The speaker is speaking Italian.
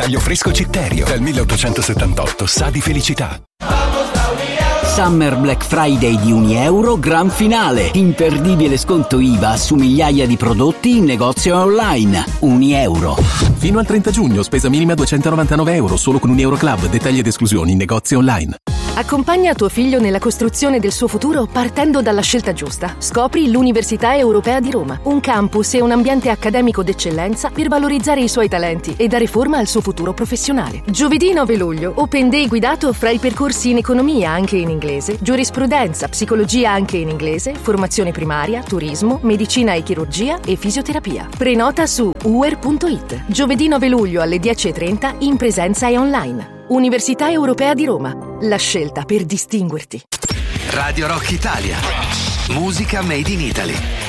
Taglio fresco Citterio. Dal 1878 sa di felicità. Summer Black Friday di €1, gran finale. Imperdibile sconto IVA su migliaia di prodotti in negozio e online. €1. Fino al 30 giugno, spesa minima €299, solo con un Euroclub. Dettagli ed esclusioni in negozio online. Accompagna tuo figlio nella costruzione del suo futuro partendo dalla scelta giusta. Scopri l'Università Europea di Roma, un campus e un ambiente accademico d'eccellenza per valorizzare i suoi talenti e dare forma al suo futuro professionale. Giovedì 9 luglio, Open Day guidato fra i percorsi in economia anche in inglese, giurisprudenza, psicologia anche in inglese, formazione primaria, turismo, medicina e chirurgia e fisioterapia. Prenota su uer.it. Giovedì 9 luglio alle 10:30 in presenza e online. Università Europea di Roma, la scelta per distinguerti. Radio Rock Italia. Musica made in Italy.